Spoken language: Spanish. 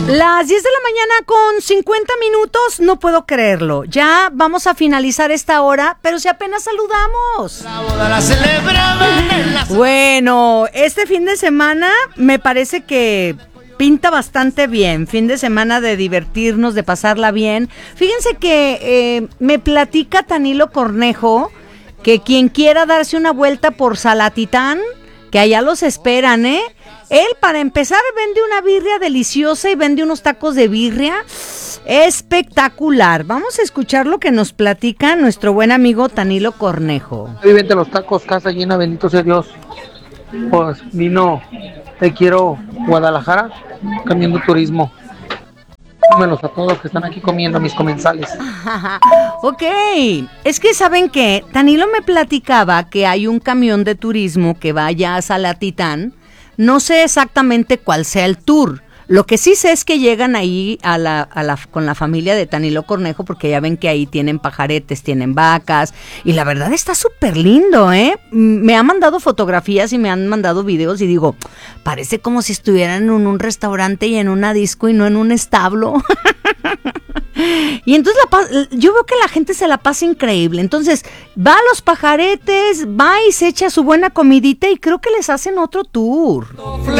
Las 10 de la mañana con 50 minutos, no puedo creerlo. Ya vamos a finalizar esta hora, pero si apenas saludamos. La boda la celebraban en la... Bueno, este fin de semana me parece que pinta bastante bien. Fin de semana de divertirnos, de pasarla bien. Fíjense que me platica Tanilo Cornejo que quien quiera darse una vuelta por Salatitán, que allá los esperan, ¿eh? Él, para empezar, vende una birria deliciosa y vende unos tacos de birria espectacular. Vamos a escuchar lo que nos platica nuestro buen amigo Tanilo Cornejo. Vente los tacos, casa llena, bendito sea Dios. Pues vino, te quiero Guadalajara, cambiando turismo. Dámelos a todos que están aquí comiendo, mis comensales. Ok, es que saben que Tanilo me platicaba que hay un camión de turismo que vaya a Salatitán. No sé exactamente cuál sea el tour. Lo que sí sé es que llegan ahí con la familia de Tanilo Cornejo, porque ya ven que ahí tienen pajaretes, tienen vacas, y la verdad está súper lindo, ¿eh? Me han mandado fotografías y me han mandado videos y digo, parece como si estuvieran en un restaurante y en una disco y no en un establo. Y entonces yo veo que la gente se la pasa increíble. Entonces va a los pajaretes, va y se echa su buena comidita y creo que les hacen otro tour.